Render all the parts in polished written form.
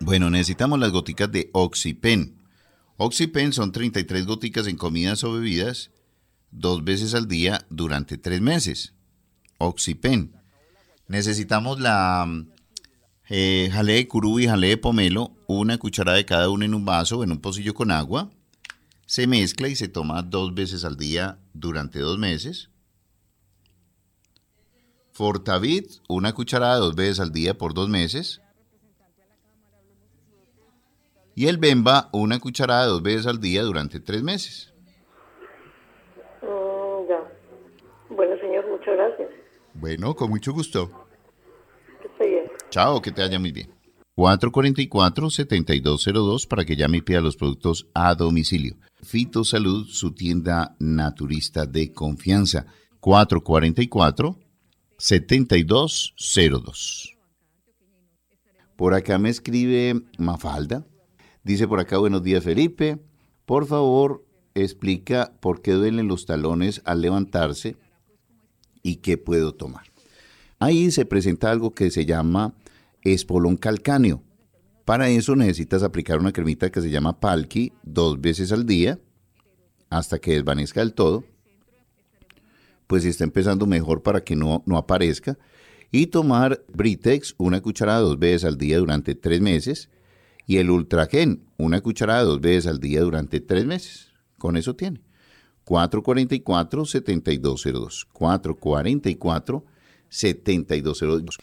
Bueno, necesitamos las goticas de Oxypen. Oxypen son 33 goticas en comidas o bebidas 2 veces al día durante 3 meses. Oxypen. Necesitamos la jalea de curú y jalea de pomelo, una cucharada de cada uno en un vaso o en un pocillo con agua. Se mezcla y se toma 2 veces al día durante 2 meses. Fortavit, una cucharada 2 veces al día por 2 meses. Y el Bemba, una cucharada 2 veces al día durante 3 meses. Ya. Bueno, señor, muchas gracias. Bueno, con mucho gusto. Que esté bien. Chao, que te vaya muy bien. 444-7202 para que llame y pida los productos a domicilio. Fitosalud, su tienda naturista de confianza. 444-7202. Por acá me escribe Mafalda. Dice por acá, buenos días Felipe. Por favor, explica por qué duelen los talones al levantarse y qué puedo tomar. Ahí se presenta algo que se llama espolón calcáneo. Para eso necesitas aplicar una cremita que se llama Palki 2 veces al día hasta que desvanezca del todo. Pues si está empezando mejor para que no aparezca. Y tomar Britex, una cucharada 2 veces al día durante 3 meses. Y el Ultragen, una cucharada 2 veces al día durante 3 meses. Con eso tiene. 444-7202. 444-7202.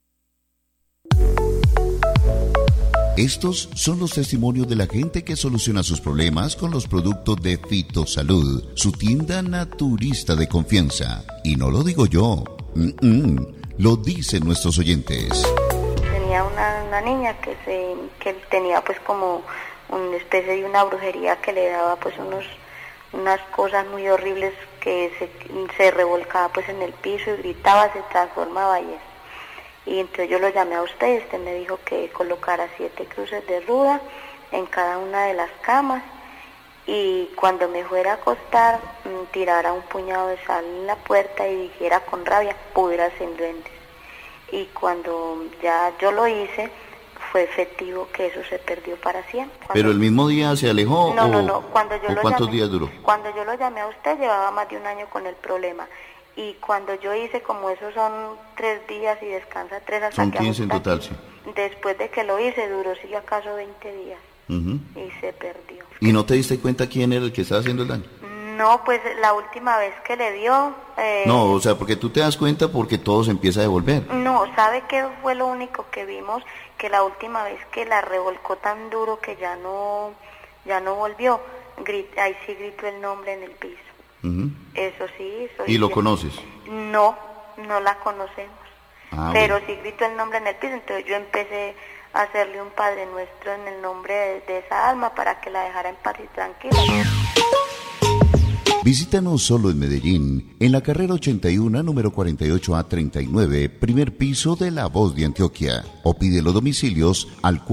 Estos son los testimonios de la gente que soluciona sus problemas con los productos de Fitosalud, su tienda naturista de confianza. Y no lo digo yo, lo dicen nuestros oyentes. Tenía una niña que tenía pues como una especie de una brujería que le daba pues unas cosas muy horribles que se revolcaba pues en el piso y gritaba, se transformaba y eso. Y entonces yo lo llamé a usted y usted me dijo que colocara 7 cruces de ruda en cada una de las camas y cuando me fuera a acostar tirara un puñado de sal en la puerta y dijera con rabia, púdrase en duendes. Y cuando ya yo lo hice, fue efectivo que eso se perdió para siempre. ¿Pero el mismo día se alejó? No. ¿Cuántos días duró? Cuando yo lo llamé a usted llevaba más de 1 año con el problema. Y cuando yo hice, como esos son 3 días y descansa 3 hasta son que 15 en total, sí. Después de que lo hice, duró si acaso 20 días. Y se perdió. ¿Y no te diste cuenta quién era el que estaba haciendo el daño? No, pues la última vez que le dio... No, o sea, porque tú te das cuenta porque todo se empieza a devolver. No, ¿sabe qué fue lo único que vimos? Que la última vez que la revolcó tan duro que ya no volvió, ahí sí gritó el nombre en el piso. Eso sí. ¿Y lo conoces? No la conocemos. Pero sí gritó el nombre en el piso, entonces yo empecé a hacerle un Padre Nuestro en el nombre de esa alma para que la dejara en paz y tranquila. Visítanos solo en Medellín, en la carrera 81, número 48A39, primer piso de La Voz de Antioquia. O pide los domicilios al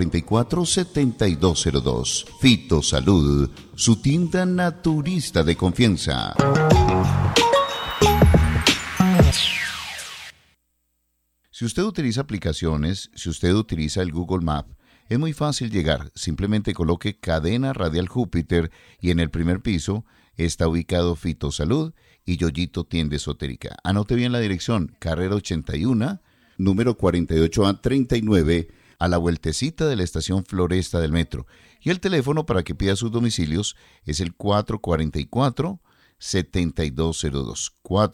444-7202. Fitosalud, su tienda naturista de confianza. Si usted utiliza aplicaciones, si usted utiliza el Google Maps, es muy fácil llegar. Simplemente coloque Cadena Radial Júpiter y en el primer piso está ubicado Fitosalud y Yoyito Tienda Esotérica. Anote bien la dirección, carrera 81, número 48A39, a la vueltecita de la estación Floresta del metro. Y el teléfono para que pida sus domicilios es el 444-7202.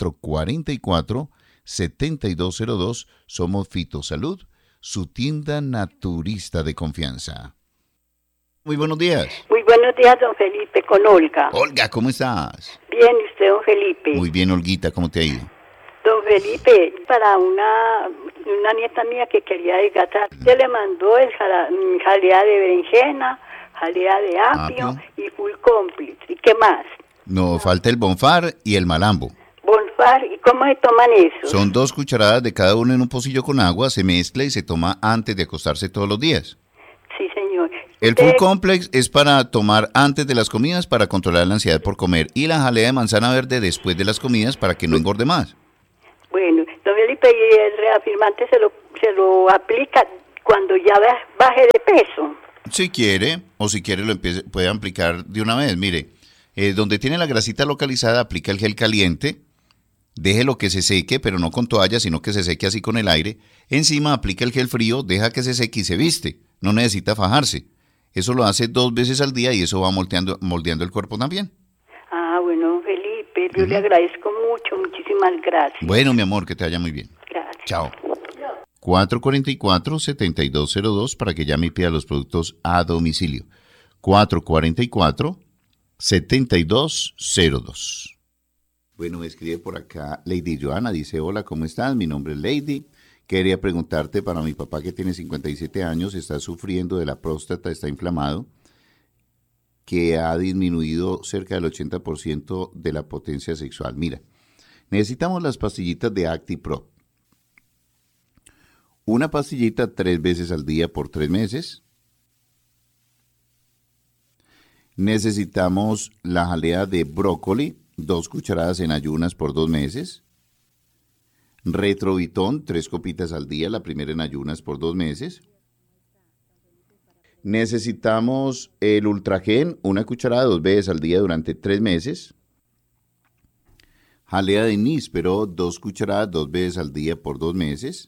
444-7202. Somos Fitosalud, su tienda naturista de confianza. Muy buenos días. Muy buenos días, don Felipe, con Olga. Olga, ¿cómo estás? Bien, ¿y usted, don Felipe? Muy bien, Olguita, ¿cómo te ha ido? Don Felipe, para una nieta mía que quería desgatar, usted le mandó el jalea de berenjena, jalea de apio y full complex. ¿Y qué más? No, falta el bonfar y el malambo. Bonfar, ¿y cómo se toman eso? Son 2 cucharadas de cada uno en un pocillo con agua, se mezcla y se toma antes de acostarse todos los días. Sí, señor. El Full Complex es para tomar antes de las comidas para controlar la ansiedad por comer y la jalea de manzana verde después de las comidas para que no engorde más. Bueno, don Felipe, ¿y el reafirmante se lo aplica cuando ya baje de peso. Si quiere, o si quiere puede aplicar de una vez. Mire, donde tiene la grasita localizada, aplica el gel caliente, déjelo que se seque, pero no con toalla, sino que se seque así con el aire. Encima aplica el gel frío, deja que se seque y se viste. No necesita fajarse. Eso lo hace 2 veces al día y eso va moldeando el cuerpo también. Ah, bueno, Felipe, yo le agradezco mucho, muchísimas gracias. Bueno, mi amor, que te vaya muy bien. Gracias. Chao. 444-7202 para que llame y pida los productos a domicilio. 444-7202. Bueno, me escribe por acá Lady Joana, dice, hola, ¿cómo estás? Mi nombre es Lady. Quería preguntarte para mi papá que tiene 57 años, está sufriendo de la próstata, está inflamado, que ha disminuido cerca del 80% de la potencia sexual. Mira, necesitamos las pastillitas de ActiPro. Una pastillita 3 veces al día por 3 meses. Necesitamos la jalea de brócoli, 2 cucharadas en ayunas por 2 meses. Retrovitón, 3 copitas al día, la primera en ayunas por 2 meses. Necesitamos el Ultragen, 1 cucharada 2 veces al día durante 3 meses. Jalea de níspero, 2 cucharadas 2 veces al día por 2 meses.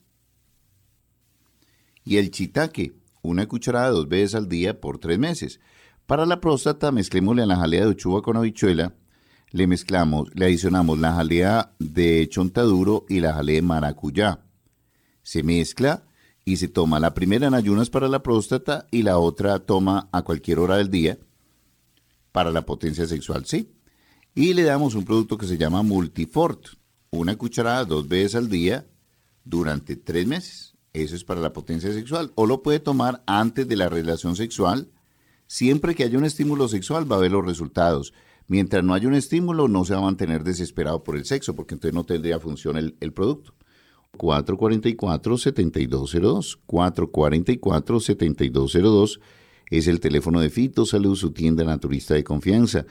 Y el shiitake, 1 cucharada 2 veces al día por 3 meses. Para la próstata, mezclémosle a la jalea de uchuva con habichuela, le adicionamos la jalea de chontaduro y la jalea de maracuyá. Se mezcla y se toma la primera en ayunas para la próstata y la otra toma a cualquier hora del día para la potencia sexual, ¿sí? Y le damos un producto que se llama Multifort, 1 cucharada 2 veces al día durante 3 meses. Eso es para la potencia sexual. O lo puede tomar antes de la relación sexual. Siempre que haya un estímulo sexual va a ver los resultados. Mientras no haya un estímulo no se va a mantener desesperado por el sexo, porque entonces no tendría función el producto. 444-7202. 444-7202 es el teléfono de Fito Salud, su tienda naturista de confianza.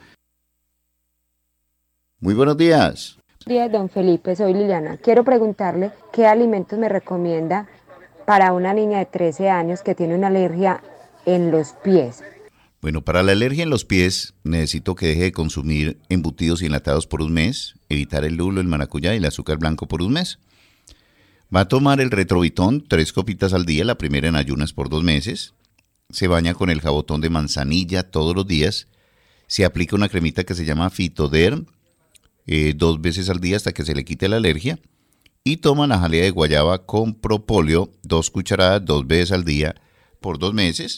Muy buenos días. Buenos días, don Felipe. Soy Liliana. Quiero preguntarle qué alimentos me recomienda para una niña de 13 años que tiene una alergia en los pies. Bueno, para la alergia en los pies necesito que deje de consumir embutidos y enlatados por un mes, evitar el lulo, el maracuyá y el azúcar blanco por un mes. Va a tomar el Retrovitón, 3 copitas al día, la primera en ayunas por 2 meses. Se baña con el jabotón de manzanilla todos los días. Se aplica una cremita que se llama Fitoderm, 2 veces al día hasta que se le quite la alergia. Y toma la jalea de guayaba con propóleo, 2 cucharadas 2 veces al día por 2 meses.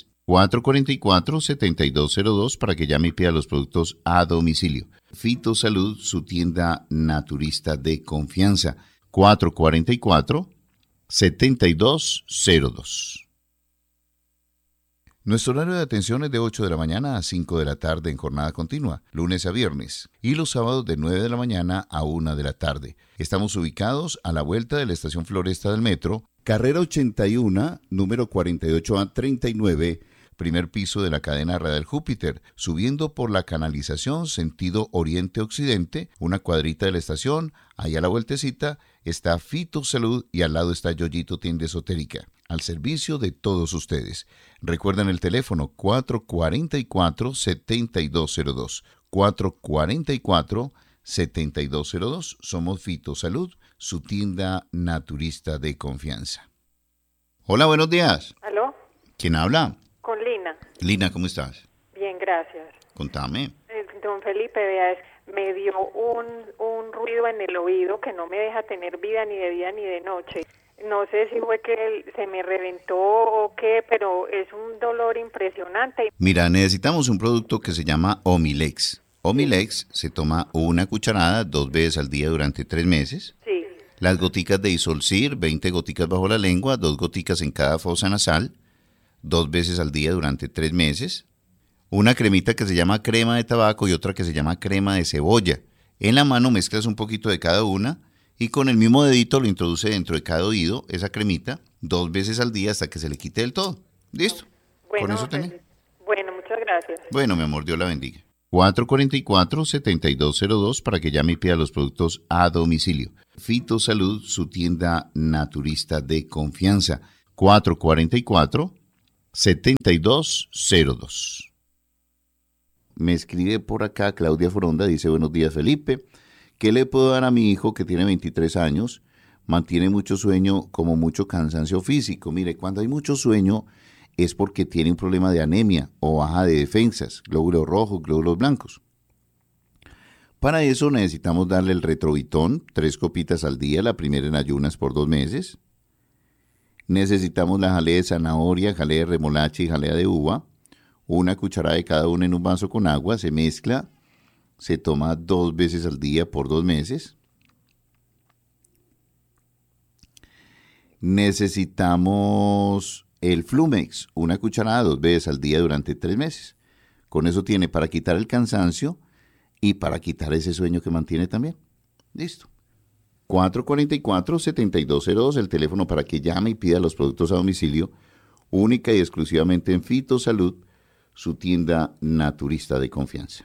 444-7202 para que llame y pida los productos a domicilio. Fito Salud, su tienda naturista de confianza. 444-7202. Nuestro horario de atención es de 8 de la mañana a 5 de la tarde en jornada continua, lunes a viernes, y los sábados de 9 de la mañana a 1 de la tarde. Estamos ubicados a la vuelta de la estación Floresta del Metro, carrera 81, número 48A39, primer piso de la cadena radial Júpiter, subiendo por la canalización sentido oriente-occidente, una cuadrita de la estación, allá a la vueltecita está Fito Salud y al lado está Yoyito Tienda Esotérica, al servicio de todos ustedes. Recuerden el teléfono 444-7202, 444-7202, somos Fito Salud, su tienda naturista de confianza. Hola, buenos días. ¿Aló? ¿Quién habla? Con Lina. Lina, ¿cómo estás? Bien, gracias. Contame. Don Felipe, vea, me dio un ruido en el oído que no me deja tener vida ni de día ni de noche. No sé si fue que se me reventó o qué, pero es un dolor impresionante. Mira, necesitamos un producto que se llama Omilex. Omilex se toma 1 cucharada 2 veces al día durante 3 meses. Sí. Las goticas de Isolcir, 20 goticas bajo la lengua, 2 goticas en cada fosa nasal, 2 veces al día durante 3 meses. Una cremita que se llama crema de tabaco y otra que se llama crema de cebolla. En la mano mezclas un poquito de cada una y con el mismo dedito lo introduce dentro de cada oído, esa cremita, 2 veces al día hasta que se le quite del todo. ¿Listo? Bueno, con eso tenés. Bueno, muchas gracias. Bueno, mi amor, Dios la bendiga. 444-7202 para que llame y pida los productos a domicilio. Fito Salud, su tienda naturista de confianza. 444-7202. Me escribe por acá Claudia Foronda, dice: buenos días, Felipe. ¿Qué le puedo dar a mi hijo que tiene 23 años? Mantiene mucho sueño, como mucho cansancio físico. Mire, cuando hay mucho sueño es porque tiene un problema de anemia o baja de defensas, glóbulos rojos, glóbulos blancos. Para eso necesitamos darle el Retrovitón, 3 copitas al día, la primera en ayunas por 2 meses. Necesitamos la jalea de zanahoria, jalea de remolacha y jalea de uva. 1 cucharada de cada una en un vaso con agua, se mezcla, se toma 2 veces al día por 2 meses. Necesitamos el Flumex, 1 cucharada 2 veces al día durante 3 meses. Con eso tiene para quitar el cansancio y para quitar ese sueño que mantiene también. Listo. 444-7202, el teléfono para que llame y pida los productos a domicilio, única y exclusivamente en Fitosalud, su tienda naturista de confianza.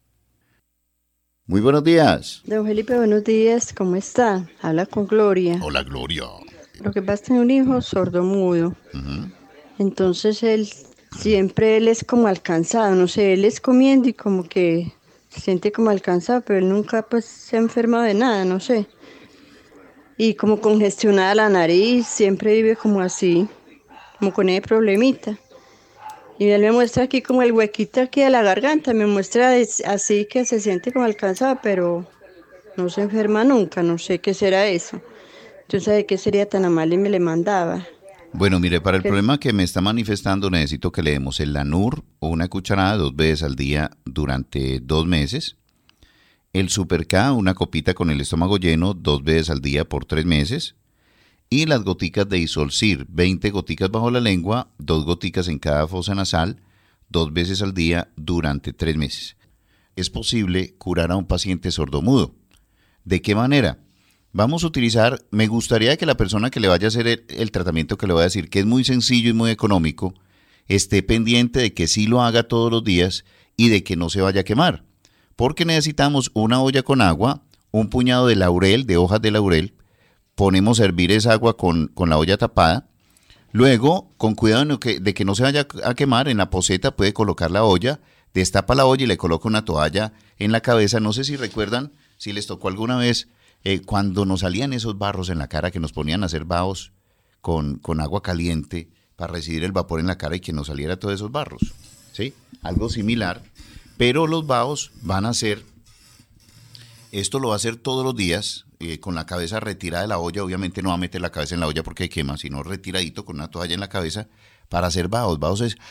Muy buenos días. Don Felipe, buenos días, ¿cómo está? Habla con Gloria. Hola, Gloria. Lo que pasa es que tengo un hijo sordomudo. Entonces él es como alcanzado, no sé, él es comiendo y como que se siente como alcanzado, pero él nunca pues se ha enfermado de nada, no sé. Y como congestionada la nariz, siempre vive como así, como con ese problemita. Y él me muestra aquí como el huequito aquí de la garganta, me muestra así que se siente como alcanzado, pero no se enferma nunca, no sé qué será eso. Yo sabía que sería tan amable y me le mandaba. Bueno, mire, para el problema que me está manifestando necesito que le demos el Lanur o 1 cucharada 2 veces al día durante 2 meses. El Super K, 1 copita con el estómago lleno 2 veces al día por 3 meses. Y las goticas de Isolcir, 20 goticas bajo la lengua, 2 goticas en cada fosa nasal, 2 veces al día durante 3 meses. Es posible curar a un paciente sordomudo. ¿De qué manera? Vamos a utilizar, me gustaría que la persona que le vaya a hacer el tratamiento que le voy a decir, que es muy sencillo y muy económico, esté pendiente de que sí lo haga todos los días y de que no se vaya a quemar. Porque necesitamos una olla con agua, un puñado de laurel, de hojas de laurel, ponemos a hervir esa agua con la olla tapada. Luego, con cuidado de que no se vaya a quemar, en la poceta puede colocar la olla, destapa la olla y le coloca una toalla en la cabeza. No sé si recuerdan, si les tocó alguna vez, cuando nos salían esos barros en la cara, que nos ponían a hacer vaos con agua caliente para recibir el vapor en la cara y que nos saliera todos esos barros. ¿Sí? Algo similar, pero los vaos van a ser, esto lo va a hacer todos los días, con la cabeza retirada de la olla. Obviamente no va a meter la cabeza en la olla porque quema, sino retiradito con una toalla en la cabeza para hacer vaos. Vaos es,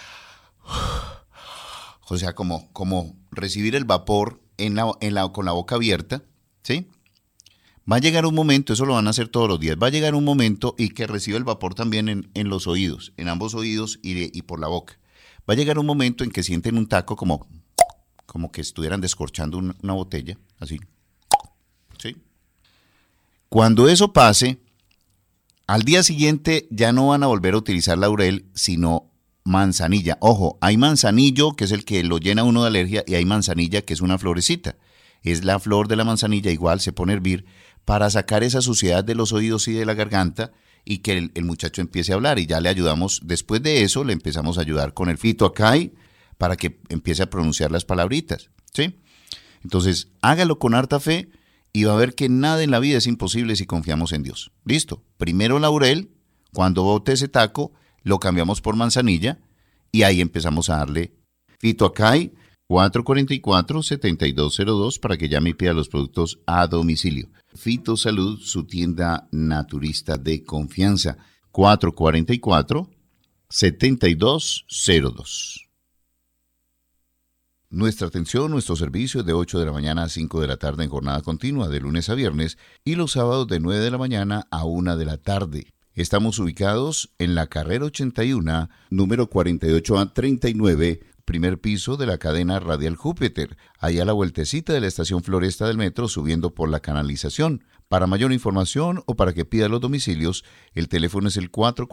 o sea, como recibir el vapor con la boca abierta, ¿sí? Va a llegar un momento, eso lo van a hacer todos los días, va a llegar un momento y que reciba el vapor también en los oídos, en ambos oídos y por la boca. Va a llegar un momento en que sienten un taco como que estuvieran descorchando una botella, así, ¿sí? Cuando eso pase, al día siguiente ya no van a volver a utilizar laurel, sino manzanilla. Ojo, hay manzanillo, que es el que lo llena uno de alergia, y hay manzanilla, que es una florecita. Es la flor de la manzanilla, igual se pone a hervir para sacar esa suciedad de los oídos y de la garganta y que el muchacho empiece a hablar. Y ya le ayudamos, después de eso, le empezamos a ayudar con el Fitoacay para que empiece a pronunciar las palabritas, ¿sí? Entonces, hágalo con harta fe y va a ver que nada en la vida es imposible si confiamos en Dios. Listo. Primero laurel, cuando bote ese taco, lo cambiamos por manzanilla y ahí empezamos a darle Fitoacay. 444-7202 para que llame y pida los productos a domicilio. Fitosalud, su tienda naturista de confianza. 444-7202. Nuestra atención, nuestro servicio es de 8 de la mañana a 5 de la tarde en jornada continua, de lunes a viernes, y los sábados de 9 de la mañana a 1 de la tarde. Estamos ubicados en la carrera 81, número 48A39, primer piso de la cadena Radial Júpiter, allá a la vueltecita de la estación Floresta del metro, subiendo por la canalización. Para mayor información o para que pida los domicilios, el teléfono es el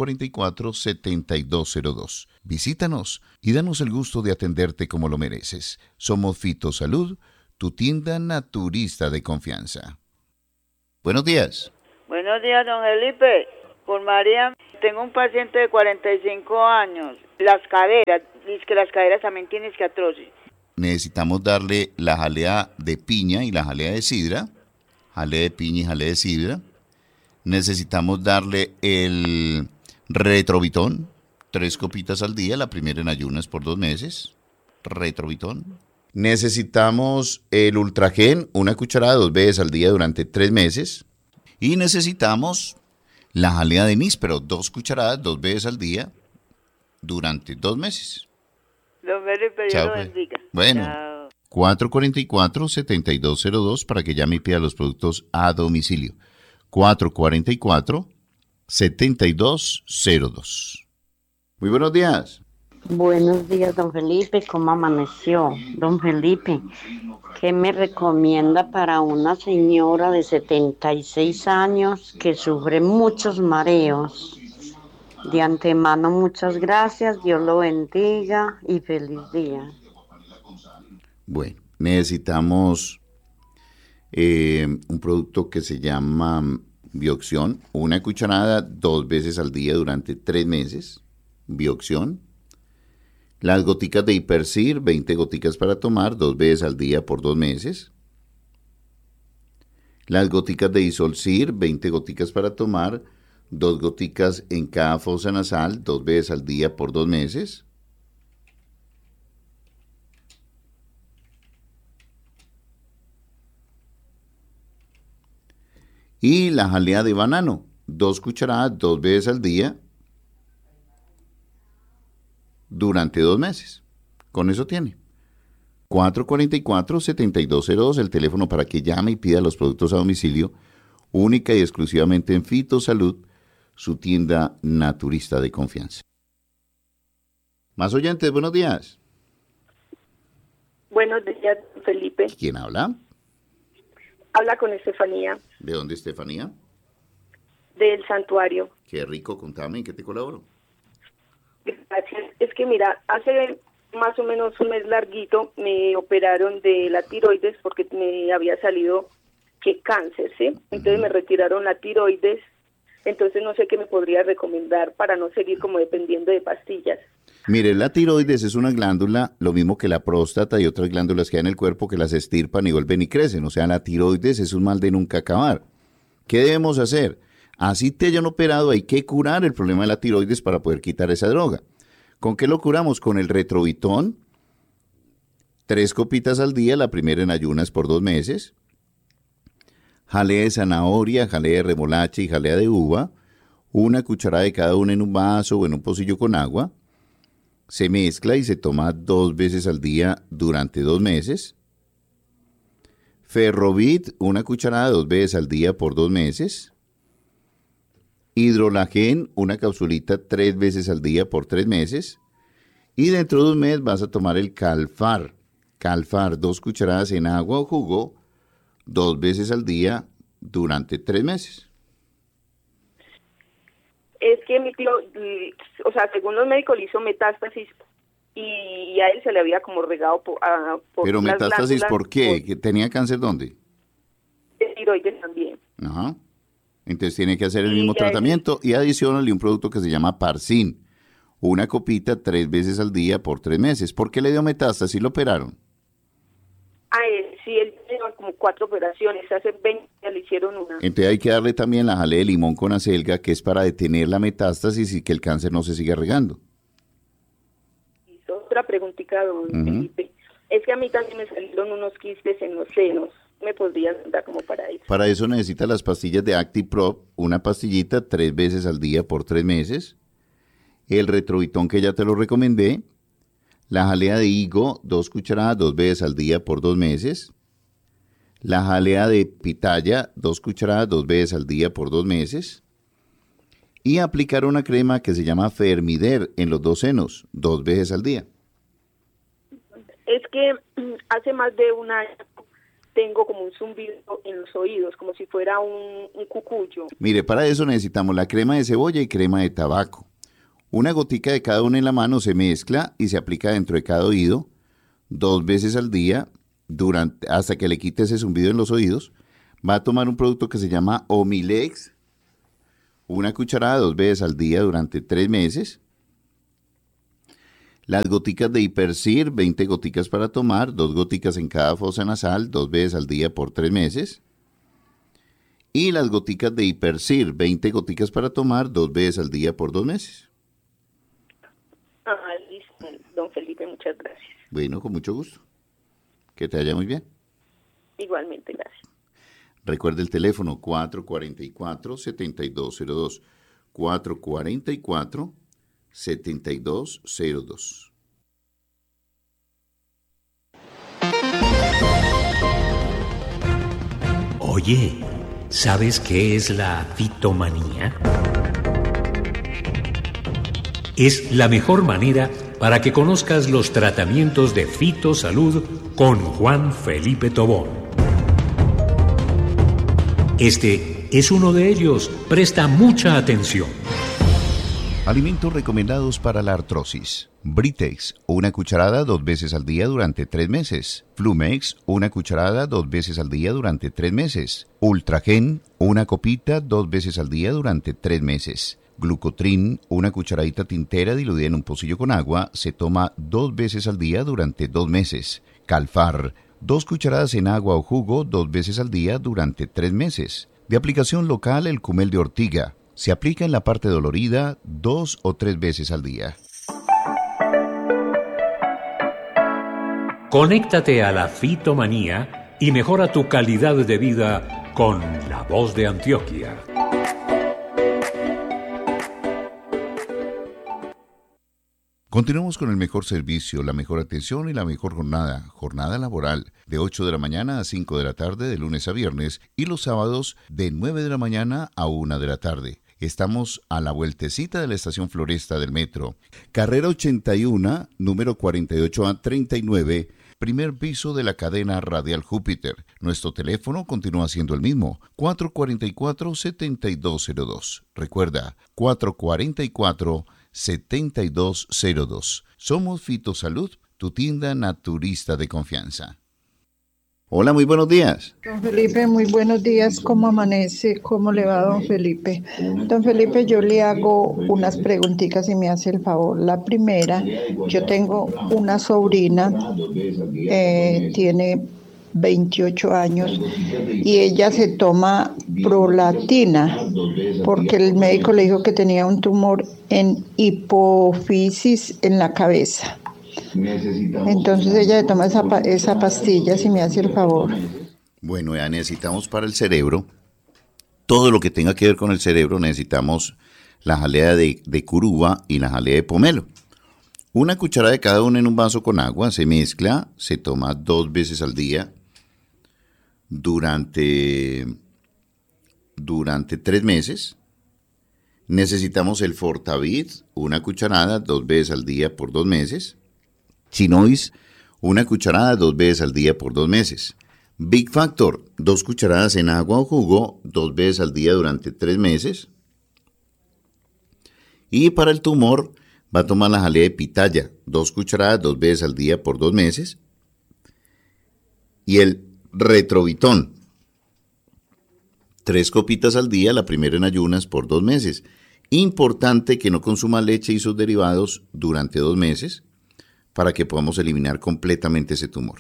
444-7202. Visítanos y danos el gusto de atenderte como lo mereces. Somos Fitosalud, tu tienda naturista de confianza. Buenos días. Buenos días, don Felipe. Por María, tengo un paciente de 45 años. Las caderas, dice que las caderas también tienen esquiartrosis. Necesitamos darle la jalea de piña y la jalea de sidra. Jalea de piña y jalea de sidra. Necesitamos darle el Retrovitón, 3 copitas al día, la primera en ayunas por 2 meses. Retrovitón. Necesitamos el Ultragen, 1 cucharada 2 veces al día durante 3 meses. Y necesitamos la jalea de níspero, 2 cucharadas 2 veces al día durante 2 meses. Don Felipe, Dios Chao, lo pues. bendiga. Bueno, Chao. 444-7202 para que llame y pida los productos a domicilio. 444-7202. Muy buenos días. Buenos días, don Felipe. ¿Cómo amaneció? Don Felipe, ¿qué me recomienda para una señora de 76 años que sufre muchos mareos? De antemano, muchas gracias. Dios lo bendiga y feliz día. Bueno, necesitamos un producto que se llama Bioxión, 1 cucharada 2 veces al día durante 3 meses. Bioxión. Las goticas de Hipercir, 20 goticas para tomar 2 veces al día por 2 meses. Las goticas de Isolcir, 20 goticas para tomar 2 goticas en cada fosa nasal 2 veces al día por 2 meses. Y la jalea de banano, 2 cucharadas 2 veces al día durante 2 meses. Con eso tiene. 444-7202, el teléfono para que llame y pida los productos a domicilio, única y exclusivamente en Fitosalud, su tienda naturista de confianza. Más oyentes, buenos días. Buenos días, Felipe. ¿Quién habla? Habla con Estefanía. ¿De dónde, Estefanía? Del santuario. Qué rico, contame, ¿en qué te colaboro? Gracias. Es que mira, hace más o menos un mes larguito me operaron de la tiroides porque me había salido que cáncer, ¿sí? Entonces me retiraron la tiroides. Entonces no sé qué me podría recomendar para no seguir como dependiendo de pastillas. Mire, la tiroides es una glándula, lo mismo que la próstata y otras glándulas que hay en el cuerpo que las estirpan y vuelven y crecen. O sea, la tiroides es un mal de nunca acabar. ¿Qué debemos hacer? Así te hayan operado, hay que curar el problema de la tiroides para poder quitar esa droga. ¿Con qué lo curamos? Con el Retrovitón, 3 copitas al día, la primera en ayunas por 2 meses. Jalea de zanahoria, jalea de remolacha y jalea de uva, 1 cucharada de cada una en un vaso o en un pocillo con agua. Se mezcla y se toma 2 veces al día durante 2 meses. Ferrovit, 1 cucharada 2 veces al día por 2 meses. Hidrolagen, 1 capsulita 3 veces al día por 3 meses. Y dentro de un mes vas a tomar el Calfar. Calfar, 2 cucharadas en agua o jugo, 2 veces al día durante 3 meses. Es que mi tío, o sea, según los médicos le hizo metástasis y a él se le había como regado por Pero las metástasis, glándulas, ¿por qué? ¿Que ¿Tenía cáncer dónde? de tiroides también. Ajá. Entonces tiene que hacer el mismo ya tratamiento y adicional un producto que se llama Parsin. 1 copita 3 veces al día por 3 meses. ¿Por qué le dio metástasis? ¿Lo operaron? A él, sí, él lleva como 4 operaciones, hace 20 días le hicieron una. Entonces hay que darle también la jalea de limón con acelga, que es para detener la metástasis y que el cáncer no se siga regando. Hizo otra preguntita, don Felipe. Es que a mí también me salieron unos quistes en los senos. ¿Me podrían dar como para eso? Para eso necesita las pastillas de ActiProp, 1 pastillita 3 veces al día por 3 meses. El Retrovitón que ya te lo recomendé. La jalea de higo, 2 cucharadas 2 veces al día por 2 meses. La jalea de pitaya, 2 cucharadas 2 veces al día por 2 meses. Y aplicar una crema que se llama Fermider en los 2 senos, 2 veces al día. Es que hace más de un año tengo como un zumbido en los oídos, como si fuera un cucuyo. Mire, para eso necesitamos la crema de cebolla y crema de tabaco. 1 gotica de cada una en la mano se mezcla y se aplica dentro de cada oído 2 veces al día hasta que le quite ese zumbido en los oídos. Va a tomar un producto que se llama Omilex. una cucharada 2 veces al día durante 3 meses. Las goticas de Hipercir, 20 goticas para tomar, 2 goticas en cada fosa nasal, 2 veces al día por 3 meses. Y las goticas de Hipercir, 20 goticas para tomar, 2 veces al día por 2 meses. Listo, don Felipe, muchas gracias. Bueno, con mucho gusto. Que te vaya muy bien. Igualmente, gracias. Recuerde el teléfono 444-7202. 444-7202. Oye, ¿sabes qué es la fitomanía? Es la mejor manera para que conozcas los tratamientos de fitosalud con Juan Felipe Tobón. Este es uno de ellos. Presta mucha atención. Alimentos recomendados para la artrosis. Britex, una cucharada 2 veces al día durante 3 meses. Flumex, una cucharada 2 veces al día durante 3 meses. Ultragen, una copita 2 veces al día durante 3 meses. Glucotrin, una cucharadita tintera diluida en un pocillo con agua, se toma 2 veces al día durante 2 meses. Calfar, 2 cucharadas en agua o jugo 2 veces al día durante 3 meses. De aplicación local, el Cumel de ortiga. Se aplica en la parte dolorida 2 o 3 veces al día. Conéctate a la fitomanía y mejora tu calidad de vida con La Voz de Antioquia. Continuamos con el mejor servicio, la mejor atención y la mejor jornada. Jornada laboral de 8 de la mañana a 5 de la tarde de lunes a viernes y los sábados de 9 de la mañana a 1 de la tarde. Estamos a la vueltecita de la estación Floresta del Metro. Carrera 81, número 48A39, primer piso de la cadena Radial Júpiter. Nuestro teléfono continúa siendo el mismo, 444-7202. Recuerda, 444-7202. Somos Fitosalud, tu tienda naturista de confianza. Hola, muy buenos días. Don Felipe, muy buenos días. ¿Cómo amanece? ¿Cómo le va, don Felipe? Don Felipe, yo le hago unas preguntitas y me hace el favor. La primera, yo tengo una sobrina, tiene 28 años y ella se toma prolactina porque el médico le dijo que tenía un tumor en hipófisis en la cabeza. Entonces ella le toma esa pastilla, si me hace el favor. Bueno, ya necesitamos para el cerebro, todo lo que tenga que ver con el cerebro, necesitamos la jalea de curuba y la jalea de pomelo. Una cucharada de cada una en un vaso con agua, se mezcla, se toma 2 veces al día durante 3 meses. Necesitamos el Fortavid, una cucharada 2 veces al día por 2 meses. Chinois, una cucharada 2 veces al día por 2 meses. Big Factor, 2 cucharadas en agua o jugo 2 veces al día durante 3 meses. Y para el tumor va a tomar la jalea de pitaya, 2 cucharadas 2 veces al día por 2 meses. Y el Retrovitón, 3 copitas al día, la primera en ayunas por 2 meses. Importante que no consuma leche y sus derivados durante 2 meses para que podamos eliminar completamente ese tumor.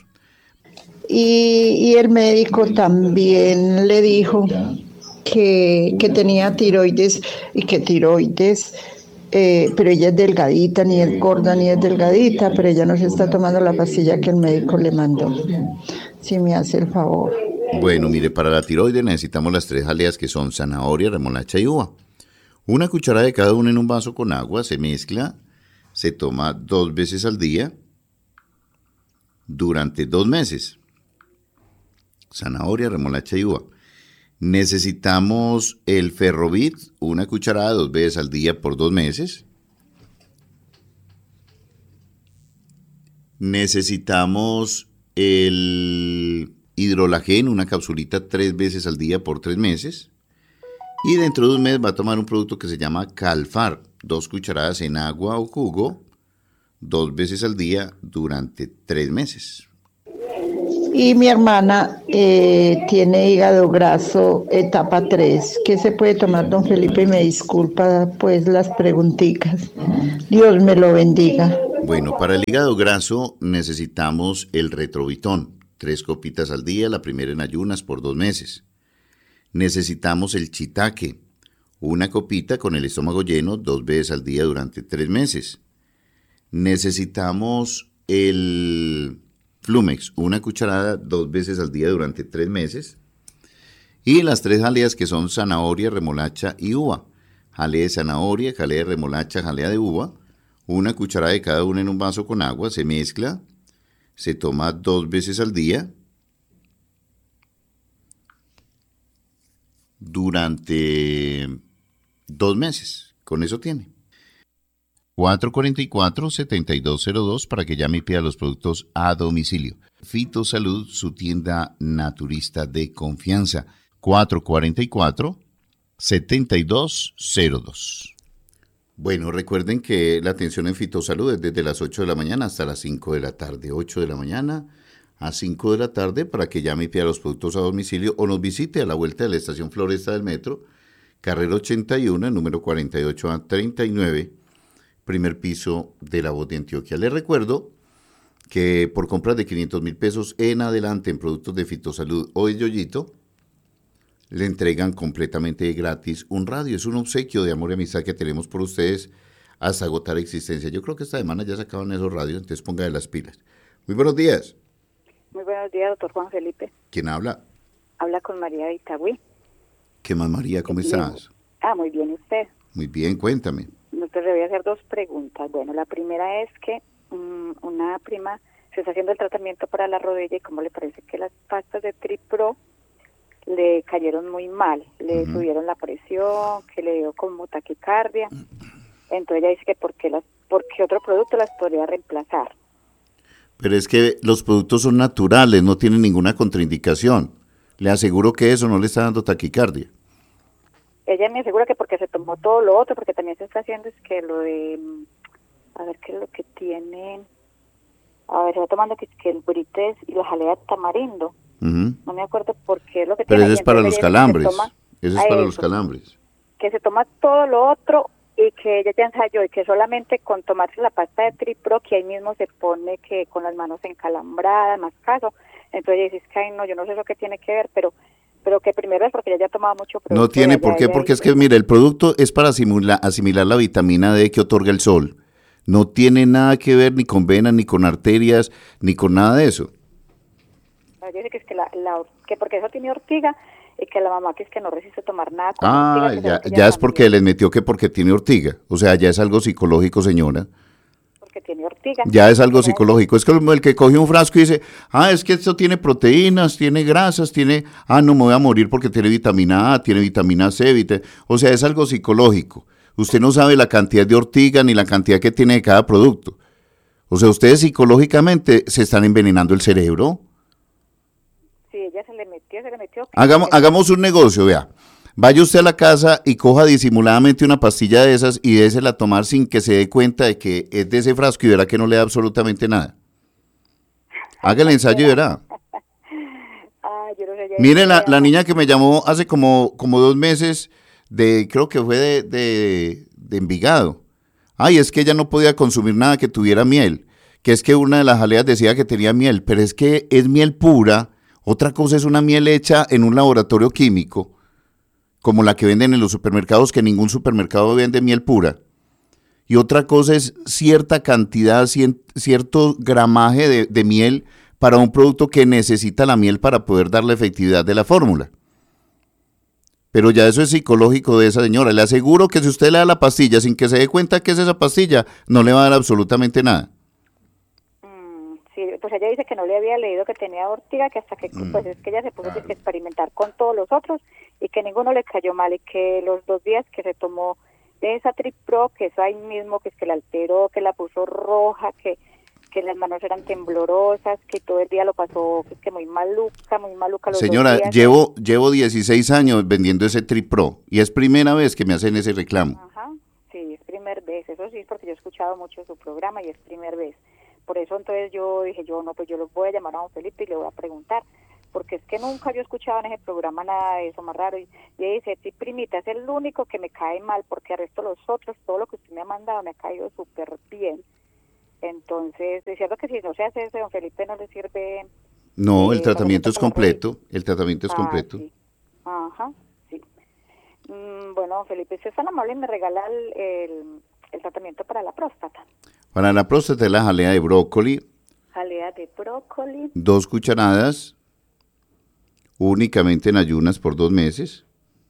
Y el médico también le dijo que tenía tiroides y que tiroides, pero ella es delgadita, ni es gorda ni es delgadita, pero ella no se está tomando la pastilla que el médico le mandó. Si me hace el favor. Bueno, mire, para la tiroides necesitamos las 3 jaleas que son zanahoria, remolacha y uva. Una cucharada de cada una en un vaso con agua, se mezcla, se toma 2 veces al día durante 2 meses. Zanahoria, remolacha y uva. Necesitamos el Ferrovit, una cucharada 2 veces al día por 2 meses. Necesitamos el Hidrolagen, una capsulita 3 veces al día por 3 meses. Y dentro de un mes va a tomar un producto que se llama Calfar, 2 cucharadas en agua o jugo, 2 veces al día durante 3 meses. Y mi hermana tiene hígado graso etapa 3. ¿Qué se puede tomar, don Felipe? Y me disculpa pues las preguntitas. Dios me lo bendiga. Bueno, para el hígado graso necesitamos el Retrovitón, 3 copitas al día, la primera en ayunas por 2 meses. Necesitamos el Chitaque, 1 copita con el estómago lleno 2 veces al día durante 3 meses. Necesitamos el Flumex, 1 cucharada 2 veces al día durante 3 meses. Y las 3 jaleas que son zanahoria, remolacha y uva. Jalea de zanahoria, jalea de remolacha, jalea de uva. 1 cucharada de cada una en un vaso con agua, se mezcla, se toma 2 veces al día durante 2 meses. Con eso tiene. 444-7202 para que llame y pida los productos a domicilio. Fitosalud, su tienda naturista de confianza. 444-7202. Bueno, recuerden que la atención en Fitosalud es desde las 8 de la mañana hasta las 5 de la tarde. 8 de la mañana a 5 de la tarde para que llame y pida los productos a domicilio o nos visite a la vuelta de la estación Floresta del Metro, carrera 81, número 48A39, primer piso de La Voz de Antioquia. Les recuerdo que por compras de 500,000 pesos en adelante en productos de Fitosalud o el Yoyito, le entregan completamente gratis un radio. Es un obsequio de amor y amistad que tenemos por ustedes hasta agotar existencia. Yo creo que esta semana ya se acaban esos radios, entonces ponga de las pilas. Muy buenos días. Muy buenos días, doctor Juan Felipe. ¿Quién habla? Habla con María de Itagüí. ¿Qué más, María? ¿Cómo estás? Muy bien, ¿y usted? Muy bien, cuéntame. Doctor, le voy a hacer 2 preguntas. Bueno, la primera es que una prima se está haciendo el tratamiento para la rodilla y como le parece que las pastas de Tripro le cayeron muy mal, le subieron la presión, que le dio como taquicardia. Entonces ella dice que porque otro producto las podría reemplazar. Pero es que los productos son naturales, no tienen ninguna contraindicación. Le aseguro que eso no le está dando taquicardia. Ella me asegura que porque se tomó todo lo otro, porque también se está haciendo es que lo de, a ver qué es lo que tienen, a ver, se está tomando que el Brites y la jalea de tamarindo. No me acuerdo por qué es lo que pero tiene. Pero eso es para los calambres. Eso es para los calambres. Que se toma todo lo otro y que ella ya ensayó y que solamente con tomarse la pasta de Tripro, que ahí mismo se pone que con las manos encalambradas, más caso. Entonces dices que, ay, no, yo no sé lo que tiene que ver, pero que primero es porque ella ya tomaba mucho producto. No tiene por qué, porque es que, mire, el producto es para asimilar la vitamina D que otorga el sol. No tiene nada que ver ni con venas, ni con arterias, ni con nada de eso. Yo sé que es que porque eso tiene ortiga y que la mamá que es que no resiste tomar nada con ortiga. Ya es porque les metió que porque tiene ortiga. O sea, ya es algo psicológico, señora. Porque tiene ortiga. Ya es algo psicológico. Es que el que coge un frasco y dice, es que esto tiene proteínas, tiene grasas, no me voy a morir porque tiene vitamina A, tiene vitamina C, o sea, es algo psicológico. Usted no sabe la cantidad de ortiga ni la cantidad que tiene de cada producto. O sea, ustedes psicológicamente se están envenenando el cerebro. Sí, ella se le metió. Hagamos un negocio, vea. Vaya usted a la casa y coja disimuladamente una pastilla de esas y désela a tomar sin que se dé cuenta de que es de ese frasco y verá que no le da absolutamente nada. Haga el ensayo y verá. Mire, la niña que me llamó hace como 2 meses, creo que fue de Envigado. Es que ella no podía consumir nada que tuviera miel. Que es que una de las jaleas decía que tenía miel, pero es que es miel pura. Otra cosa es una miel hecha en un laboratorio químico, como la que venden en los supermercados, que ningún supermercado vende miel pura. Y otra cosa es cierta cantidad, cierto gramaje de miel para un producto que necesita la miel para poder dar la efectividad de la fórmula. Pero ya eso es psicológico de esa señora. Le aseguro que si usted le da la pastilla sin que se dé cuenta que es esa pastilla, no le va a dar absolutamente nada. Sí, pues ella dice que no le había leído que tenía ortiga, que hasta que pues es que ella se puso a experimentar con todos los otros y que ninguno le cayó mal y que los 2 días que se tomó de esa Tripro, que eso ahí mismo, que es que la alteró, que la puso roja, que las manos eran temblorosas, que todo el día lo pasó que muy maluca los Señora, 2 días. llevo 16 años vendiendo ese Tripro y es primera vez que me hacen ese reclamo. Sí, es primera vez, eso sí, porque yo he escuchado mucho su programa y es primera vez. Por eso entonces yo dije, no, pues yo los voy a llamar a don Felipe y le voy a preguntar, porque es que nunca yo escuchaba en ese programa nada de eso, más raro. Y ella dice, sí, primita, es el único que me cae mal, porque al resto los otros, todo lo que usted me ha mandado me ha caído súper bien. Entonces, es cierto que si no se hace eso, don Felipe no le sirve. No, el tratamiento es completo, el tratamiento es completo. Sí. Ajá, sí. Bueno, don Felipe, usted es tan amable y me regala el tratamiento para la próstata. Para la próstata es la jalea de brócoli. Jalea de brócoli. 2 cucharadas, únicamente en ayunas por 2 meses.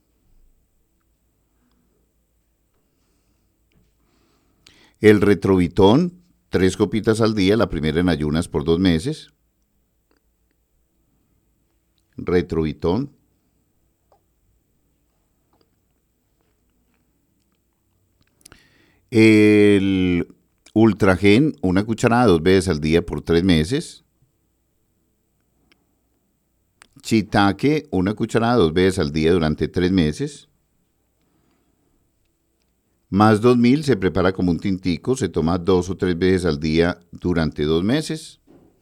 El retrovitón, 3 copitas al día, la primera en ayunas por 2 meses. Retrovitón. El Ultragen, 1 cucharada 2 veces al día por 3 meses. Shiitake, 1 cucharada 2 veces al día durante 3 meses. Más 2000 se prepara como un tintico, se toma 2 o 3 veces al día durante 2 meses.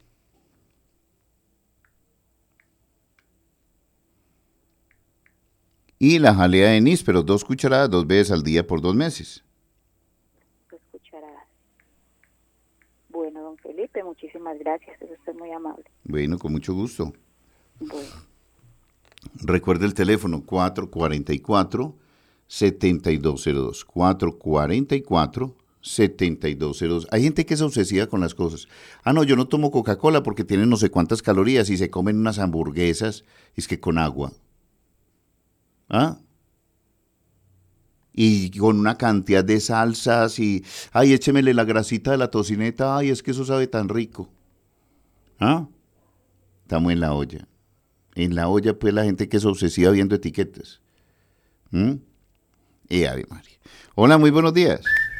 Y la jalea de níspero, 2 cucharadas 2 veces al día por 2 meses. 2 cucharadas. Bueno, don Felipe, muchísimas gracias, es usted muy amable. Bueno, con mucho gusto. Bueno. Recuerde el teléfono 444-7202. 444-7202. Hay gente que es obsesiva con las cosas. No, yo no tomo Coca-Cola porque tiene no sé cuántas calorías y se comen unas hamburguesas, es que con agua. Y con una cantidad de salsas y, échemele la grasita de la tocineta, es que eso sabe tan rico. Estamos en la olla. En la olla, pues, la gente que es obsesiva viendo etiquetas. Ave María. Hola, muy buenos días.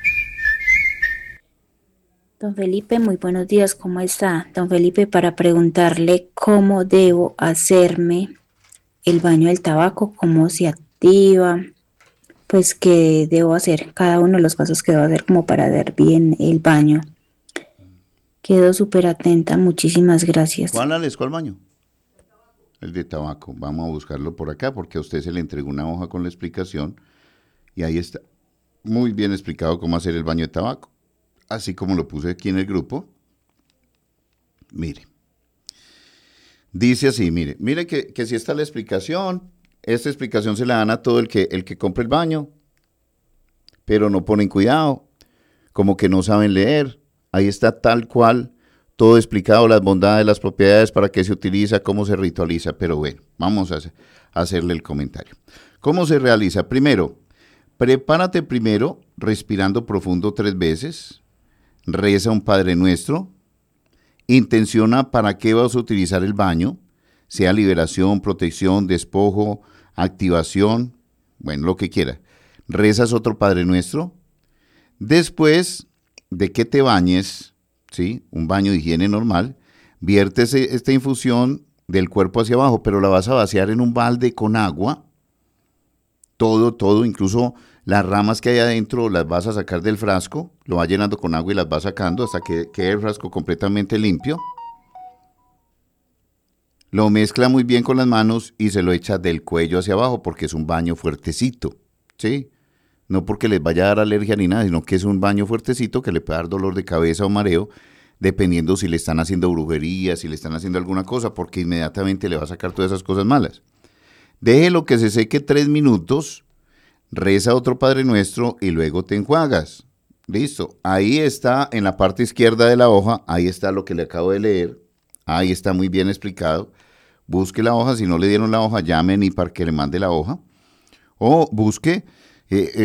Don Felipe, muy buenos días, ¿cómo está? Don Felipe, para preguntarle cómo debo hacerme el baño del tabaco, cómo se activa, pues qué debo hacer, cada uno de los pasos que debo hacer como para dar bien el baño. Quedo súper atenta, muchísimas gracias. ¿Cuál baño? El de tabaco. Vamos a buscarlo por acá porque a usted se le entregó una hoja con la explicación y ahí está muy bien explicado cómo hacer el baño de tabaco. Así como lo puse aquí en el grupo. Mire. Dice así, mire que si está la explicación, esta explicación se la dan a todo el que compre el baño, pero no ponen cuidado, como que no saben leer. Ahí está tal cual, todo explicado, las bondades, las propiedades, para qué se utiliza, cómo se ritualiza, pero bueno, vamos a hacerle el comentario. ¿Cómo se realiza? Primero, prepárate primero respirando profundo 3 veces, reza un Padre Nuestro, intenciona para qué vas a utilizar el baño, sea liberación, protección, despojo, activación, bueno, lo que quiera. Rezas otro Padre Nuestro. Después de que te bañes, ¿sí? Un baño de higiene normal, viertes esta infusión del cuerpo hacia abajo, pero la vas a vaciar en un balde con agua, todo, incluso las ramas que hay adentro las vas a sacar del frasco, lo vas llenando con agua y las vas sacando hasta que quede el frasco completamente limpio. Lo mezcla muy bien con las manos y se lo echa del cuello hacia abajo porque es un baño fuertecito, ¿sí? No porque les vaya a dar alergia ni nada, sino que es un baño fuertecito que le puede dar dolor de cabeza o mareo, dependiendo si le están haciendo brujería, si le están haciendo alguna cosa, porque inmediatamente le va a sacar todas esas cosas malas. Déjelo que se seque 3 minutos, reza otro Padre Nuestro y luego te enjuagas. Listo, ahí está en la parte izquierda de la hoja, ahí está lo que le acabo de leer, ahí está muy bien explicado. Busque la hoja, si no le dieron la hoja, llamen y para que le mande la hoja. O busque, les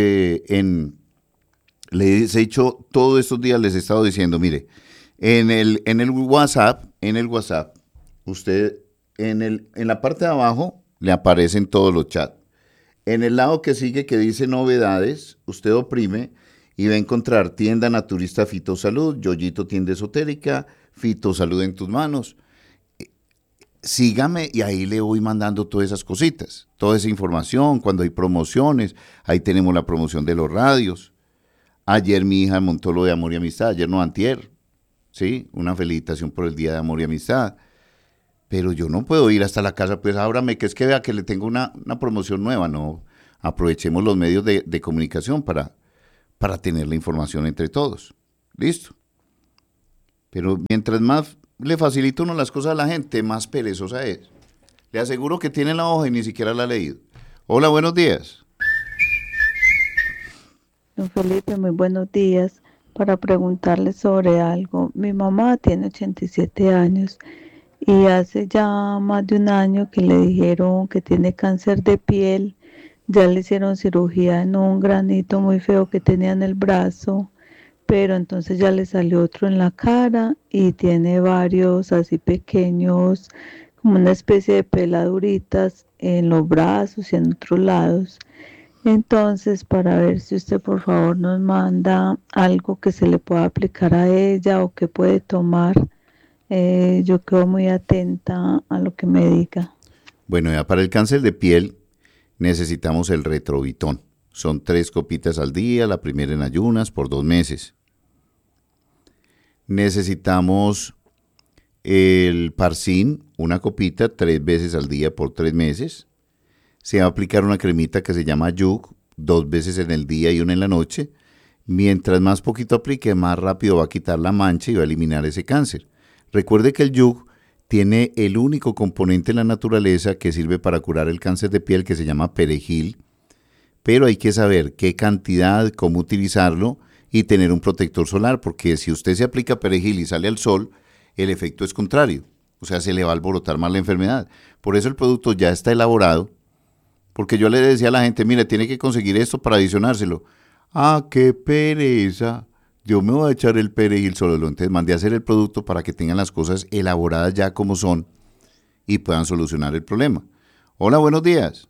he dicho todos estos días, les he estado diciendo, mire, en el WhatsApp, usted en la parte de abajo le aparecen todos los chats. En el lado que sigue que dice novedades, usted oprime y va a encontrar Tienda Naturista Fitosalud, Yoyito Tienda Esotérica, Fitosalud en tus manos. Sígame y ahí le voy mandando todas esas cositas, toda esa información, cuando hay promociones, ahí tenemos la promoción de los radios. Ayer mi hija montó lo de Amor y Amistad, ayer no, antier, ¿sí? Una felicitación por el Día de Amor y Amistad. Pero yo no puedo ir hasta la casa, pues ábrame, que es que vea que le tengo una promoción nueva, ¿no? Aprovechemos los medios de comunicación para tener la información entre todos. ¿Listo? Pero mientras más le facilita uno las cosas a la gente, más perezosa es. Le aseguro que tiene la hoja y ni siquiera la ha leído. Hola, buenos días. Don Felipe, muy buenos días. Para preguntarle sobre algo. Mi mamá tiene 87 años y hace ya más de un año que le dijeron que tiene cáncer de piel. Ya le hicieron cirugía en un granito muy feo que tenía en el brazo, pero entonces ya le salió otro en la cara y tiene varios así pequeños, como una especie de peladuritas en los brazos y en otros lados. Entonces, para ver si usted por favor nos manda algo que se le pueda aplicar a ella o que puede tomar, yo quedo muy atenta a lo que me diga. Bueno, ya para el cáncer de piel necesitamos el Retrovitón. Son 3 copitas al día, la primera en ayunas por 2 meses. Necesitamos el Parsin, una copita 3 veces al día por 3 meses. Se va a aplicar una cremita que se llama Yug, 2 veces en el día y 1 en la noche. Mientras más poquito aplique, más rápido va a quitar la mancha y va a eliminar ese cáncer. Recuerde que el Yug tiene el único componente en la naturaleza que sirve para curar el cáncer de piel, que se llama perejil, pero hay que saber qué cantidad, cómo utilizarlo y tener un protector solar, porque si usted se aplica perejil y sale al sol, el efecto es contrario, o sea, se le va a alborotar más la enfermedad. Por eso el producto ya está elaborado, porque yo le decía a la gente, mire, tiene que conseguir esto para adicionárselo. ¡Ah, qué pereza! Yo me voy a echar el perejil solo. Entonces mandé a hacer el producto para que tengan las cosas elaboradas ya como son y puedan solucionar el problema. Hola, buenos días.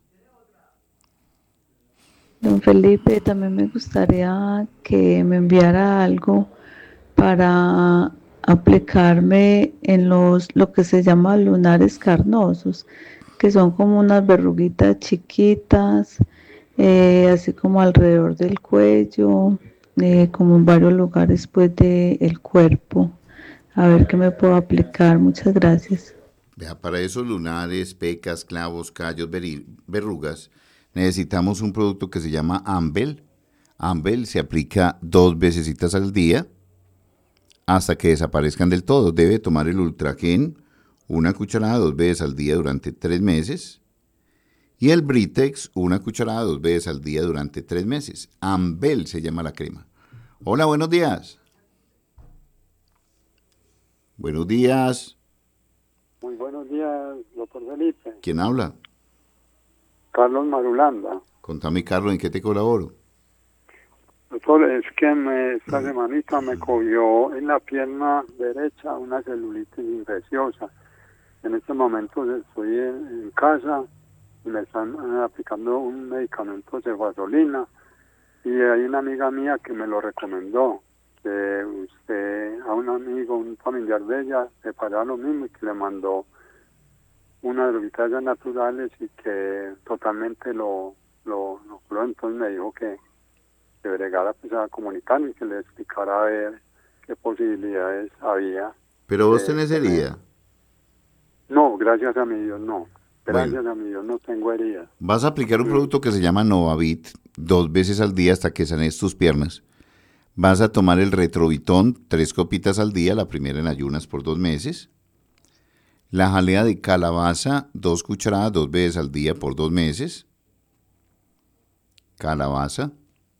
Don Felipe, también me gustaría que me enviara algo para aplicarme en lo que se llama lunares carnosos, que son como unas verruguitas chiquitas, así como alrededor del cuello, como en varios lugares pues del cuerpo. A ver qué me puedo aplicar. Muchas gracias. Vea, para esos lunares, pecas, clavos, callos, verrugas, necesitamos un producto que se llama Ambel. Ambel se aplica 2 vecesitas al día hasta que desaparezcan del todo. Debe tomar el Ultragen, 1 cucharada 2 veces al día durante 3 meses. Y el Britex, 1 cucharada 2 veces al día durante 3 meses. Ambel se llama la crema. Hola, buenos días. Buenos días. Muy buenos días, doctor Felipe. ¿Quién habla? Carlos Marulanda. Contame, Carlos, ¿en qué te colaboro? Doctor, es que esta semanita me cogió en la pierna derecha una celulitis infecciosa. En este momento estoy en casa y me están aplicando un medicamento cefazolina y hay una amiga mía que me lo recomendó, que usted a un amigo, un familiar de ella, le pasaba lo mismo y que le mandó unas droguitas naturales y que totalmente lo curó. Entonces me dijo que bregara pues a comunicarme y que le explicara a ver qué posibilidades había. ¿Pero vos tenés herida? No, gracias a mi Dios no. Gracias a mi Dios no tengo herida. Vas a aplicar un producto que se llama Novavit 2 veces al día hasta que sanes tus piernas. Vas a tomar el Retrovitón 3 copitas al día, la primera en ayunas por 2 meses. La jalea de calabaza 2 cucharadas 2 veces al día por 2 meses. Calabaza.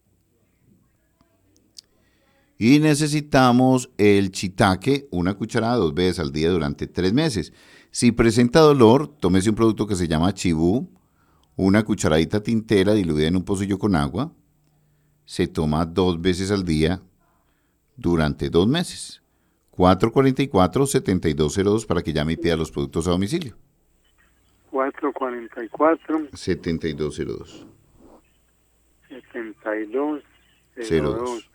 Y necesitamos el shiitake, 1 cucharada 2 veces al día durante 3 meses. Si presenta dolor, tómese un producto que se llama Chibú, 1 cucharadita tintera diluida en un pocillo con agua. Se toma 2 veces al día durante 2 meses. 444-7202 para que llame y pida los productos a domicilio. 444-7202. 7202.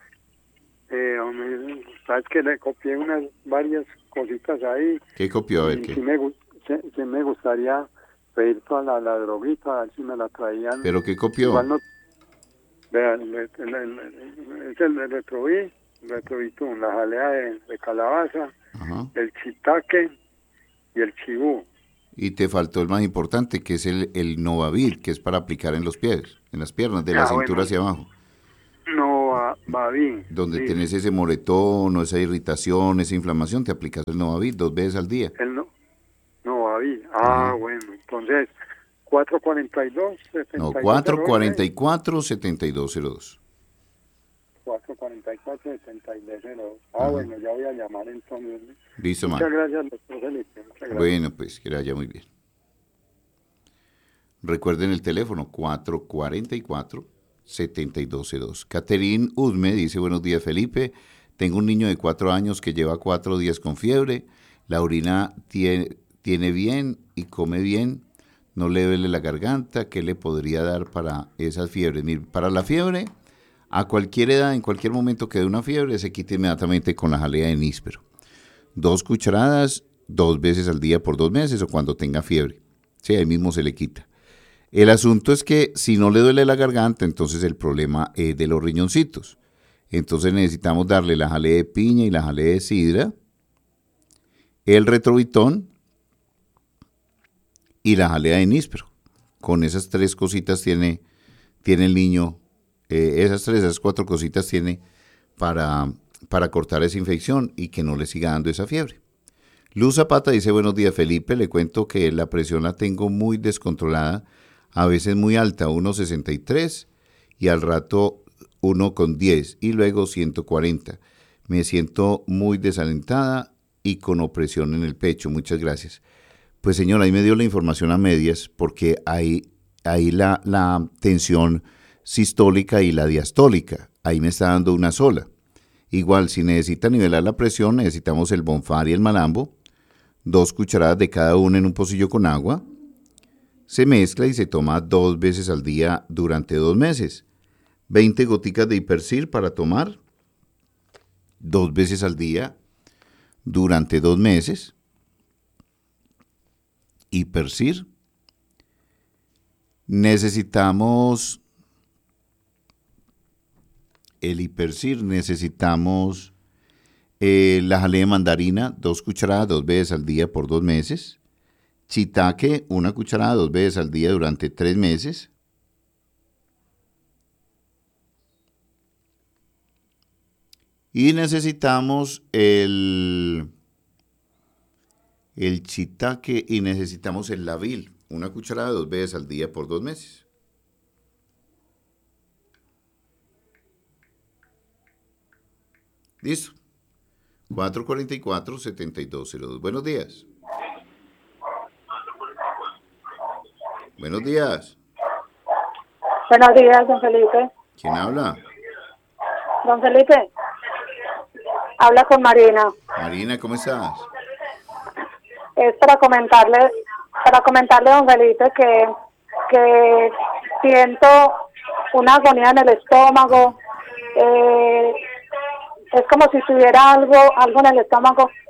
Sabes que le copié varias cositas ahí. ¿Qué copió? A ver qué. Sí me gustaría pedir toda la droguita, a ver si me la traían. ¿Pero qué copió? Igual no, vean, es el Retroví, Retrovitún, la jalea de calabaza, el chitaque y el chibú. Y te faltó el más importante, que es el Novavit, que es para aplicar en los pies, en las piernas, de la cintura hacia abajo. Novavit. Donde tenés ese moretón o esa irritación, esa inflamación, te aplicas el Novavit 2 veces al día. Novavit. Bueno, entonces 442 7202. No, 444 7202. 444-7202. Bueno, ya voy a llamar entonces. Listo, Muchas gracias, doctor Felipe. Bueno, pues que le vaya muy bien. Recuerden el teléfono 444-7202. Catherine Udme dice, buenos días, Felipe. Tengo un niño de 4 años que lleva 4 días con fiebre. La orina tiene bien y come bien. No le duele la garganta. ¿Qué le podría dar para esas fiebres? Para la fiebre, a cualquier edad, en cualquier momento que dé una fiebre, se quita inmediatamente con la jalea de níspero. 2 cucharadas, 2 veces al día por 2 meses o cuando tenga fiebre. Sí, ahí mismo se le quita. El asunto es que si no le duele la garganta, entonces el problema es de los riñoncitos. Entonces necesitamos darle la jalea de piña y la jalea de sidra, el retrovitón y la jalea de níspero. Con esas 3 cositas tiene el niño. Esas 4 cositas tiene para cortar esa infección y que no le siga dando esa fiebre. Luz Zapata dice, buenos días, Felipe, le cuento que la presión la tengo muy descontrolada, a veces muy alta, 1.63 y al rato 1.10 y luego 140. Me siento muy desalentada y con opresión en el pecho, muchas gracias. Pues señora, ahí me dio la información a medias porque ahí la tensión sistólica y la diastólica, ahí me está dando una sola. Igual, si necesita nivelar la presión, necesitamos el Bonfar y el Malambo, 2 cucharadas de cada una en un pocillo con agua, se mezcla y se toma 2 veces al día durante 2 meses, 20 goticas de Hipercir para tomar 2 veces al día durante 2 meses, Hipercir, necesitamos el Hipercir, necesitamos la jalea de mandarina, 2 cucharadas 2 veces al día por 2 meses, chitaque, 1 cucharada 2 veces al día durante 3 meses, y necesitamos el chitaque y necesitamos el Lavil, 1 cucharada 2 veces al día por 2 meses. Listo. 444-7202. Buenos días. Buenos días. Buenos días, don Felipe. ¿Quién habla? Don Felipe, habla con Marina. Marina, ¿cómo estás? Es para comentarle, don Felipe, que siento una agonía en el estómago. Es como si tuviera algo en el estómago